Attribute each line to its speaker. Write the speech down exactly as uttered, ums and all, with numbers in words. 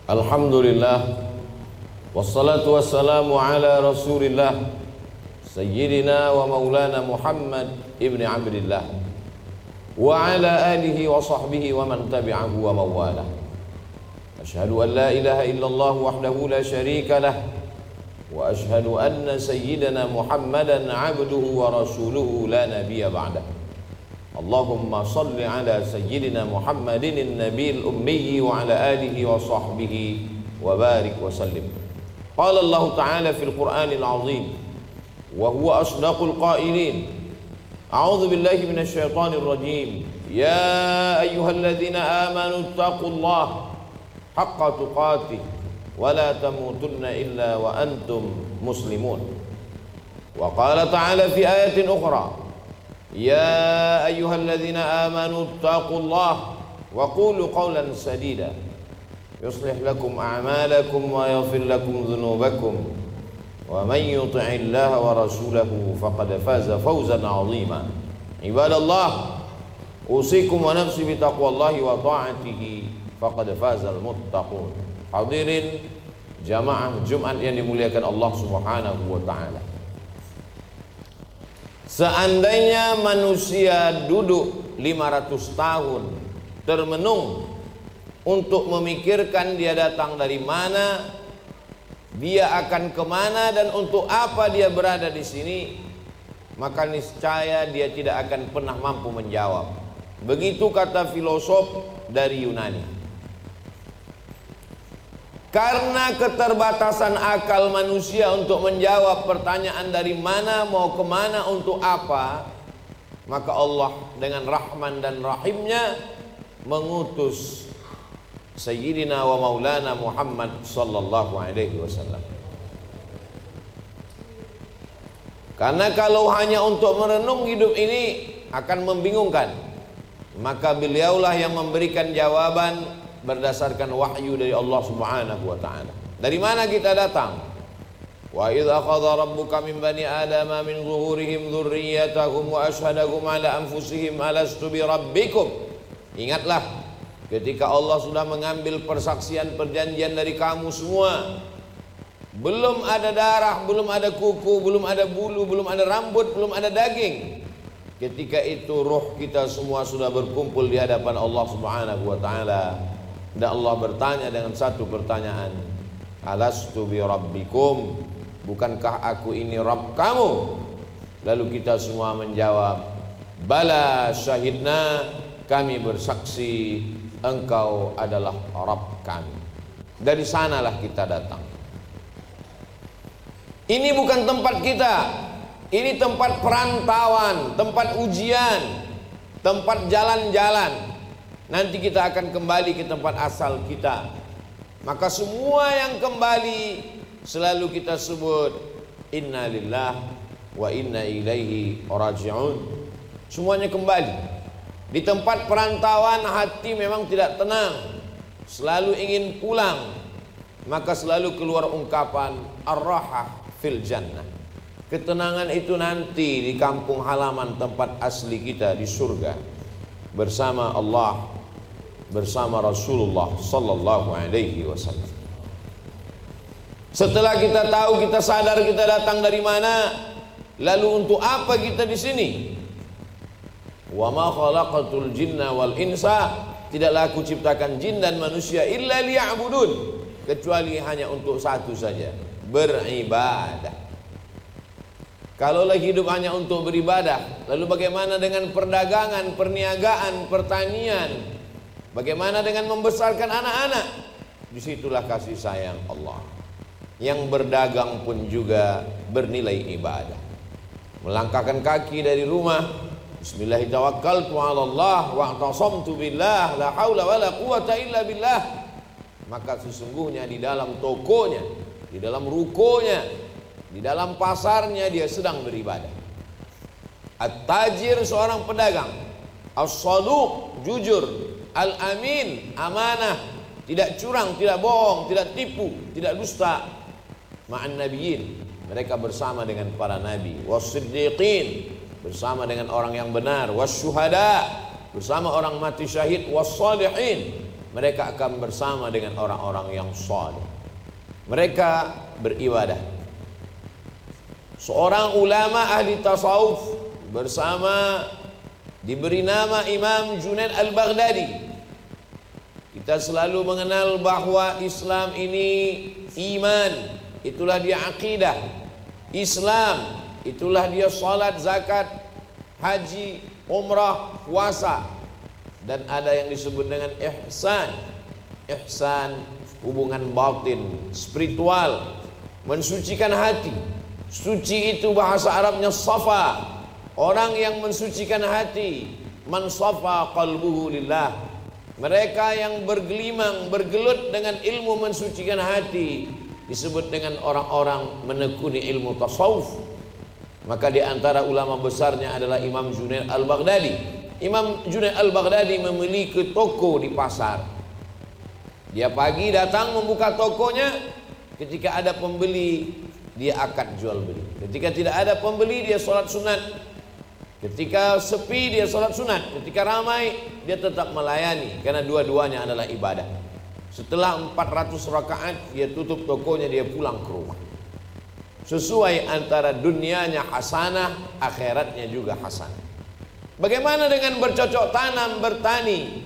Speaker 1: Alhamdulillah, wassalatu wassalamu ala rasulillah Sayyidina wa maulana Muhammad ibn Abdillah wa ala alihi wa sahbihi wa man tabi'ahu wa mawalah. Ashhadu an la ilaha illallah wahdahu la sharika lah wa ashhadu anna sayyidana Muhammadan abduhu wa rasuluhu la nabiyya ba'dah. Allahumma salli ala sayyidina Muhammadin an-nabiyil ummi wa ala alihi wa sahbihi wa barik wa sallim. Qala Allah Ta'ala fil Qur'anil azim wa huwa asdaqul qailin. A'udzu billahi minasy syaithanir rajim. Ya ayyuhalladzina amanu taqullaha haqqa tuqatih wa la tamutunna illa wa antum muslimun. Wa qala ta'ala fi ayatin ukhra, ya ayyuhalladzina amanu taqullaha wa qulu qawlan sadida yuslih lakum a'malakum wa yaghfir lakum dhunubakum wa man yuti'illaha wa rasulahu faqad faza fawzan 'azima. Ibadallah, usikum wa nafsi bi taqwallahi wa ta'atihi faqad fazal muttaqun. Hadirin jamaah Jumat yang dimuliakan Allah Subhanahu wa taala. Seandainya manusia duduk lima ratus tahun termenung untuk memikirkan dia datang dari mana, dia akan kemana, dan untuk apa dia berada di sini, maka niscaya dia tidak akan pernah mampu menjawab. Begitu kata filosof dari Yunani. Karena keterbatasan akal manusia untuk menjawab pertanyaan dari mana, mau kemana, untuk apa, maka Allah dengan Rahman dan Rahimnya mengutus Sayyidina wa Maulana Muhammad sallallahu alaihi wasallam. Karena kalau hanya untuk merenung hidup ini akan membingungkan, maka beliaulah yang memberikan jawaban berdasarkan wahyu dari Allah Subhanahu wa taala. Dari mana kita datang? Wa idz akhadha rabbuka min bani adama min zuhurihim dzurriyyatahum wa asyhadahum ala anfusihim alastu bi rabbikum. Ingatlah ketika Allah sudah mengambil persaksian perjanjian dari kamu semua. Belum ada darah, belum ada kuku, belum ada bulu, belum ada rambut, belum ada daging. Ketika itu ruh kita semua sudah berkumpul di hadapan Allah Subhanahu wa taala. Dan Allah bertanya dengan satu pertanyaan, alastu bi rabbikum, bukankah aku ini Rabb kamu? Lalu kita semua menjawab, bala syahidna, kami bersaksi engkau adalah Rabb kami. Dari sanalah kita datang. Ini bukan tempat kita, ini tempat perantauan, tempat ujian, tempat jalan-jalan. Nanti kita akan kembali ke tempat asal kita. Maka semua yang kembali selalu kita sebut inna lillah wa inna ilaihi raji'un. Semuanya kembali. Di tempat perantauan hati memang tidak tenang, selalu ingin pulang. Maka selalu keluar ungkapan ar-rahah fil jannah. Ketenangan itu nanti di kampung halaman tempat asli kita di surga, bersama Allah, bersama Rasulullah sallallahu alaihi wasallam. Setelah kita tahu, kita sadar kita datang dari mana, lalu untuk apa kita di sini? Wa ma khalaqatul jinna wal insa, tidaklah aku ciptakan jin dan manusia illa liya'budun, kecuali hanya untuk satu saja, beribadah. Kalaulah hidup hanya untuk beribadah, lalu bagaimana dengan perdagangan, perniagaan, pertanian? Bagaimana dengan membesarkan anak-anak? Disitulah kasih sayang Allah. Yang berdagang pun juga bernilai ibadah. Melangkahkan kaki dari rumah, bismillahirrahmanirrahim, tawakkaltu 'ala Allah wa i'tasamtu billah la haula wala quwata illa billah. Maka sesungguhnya di dalam tokonya, di dalam rukonya, di dalam pasarnya dia sedang beribadah. At-tajir seorang pedagang, as-saduq jujur, al-amin amanah, tidak curang, tidak bohong, tidak tipu, tidak dusta. Ma'an nabiyyin, mereka bersama dengan para nabi, was-siddiqin, bersama dengan orang yang benar, was-syuhada, bersama orang mati syahid, was-salihin, mereka akan bersama dengan orang-orang yang saleh. Mereka beribadah. Seorang ulama ahli tasawuf bersama diberi nama Imam Junaid Al-Baghdadi. Kita selalu mengenal bahwa Islam ini iman, itulah dia akidah. Islam, itulah dia salat, zakat, haji, umrah, puasa. Dan ada yang disebut dengan ihsan. Ihsan, hubungan batin, spiritual, mensucikan hati. Suci itu bahasa Arabnya safa. Orang yang mensucikan hati, man safa qalbuhu lillah. Mereka yang bergelimang, bergelut dengan ilmu mensucikan hati disebut dengan orang-orang menekuni ilmu tasawuf. Maka di antara ulama besarnya adalah Imam Junaid Al-Baghdadi. Imam Junaid Al-Baghdadi memiliki toko di pasar. Dia pagi datang membuka tokonya, ketika ada pembeli dia akad jual beli. Ketika tidak ada pembeli dia sholat sunat. Ketika sepi dia sholat sunat. Ketika ramai dia tetap melayani, karena dua-duanya adalah ibadah. Setelah empat ratus rakaat dia tutup tokonya, dia pulang ke rumah. Sesuai antara dunianya hasanah, akhiratnya juga hasanah. Bagaimana dengan bercocok tanam, bertani?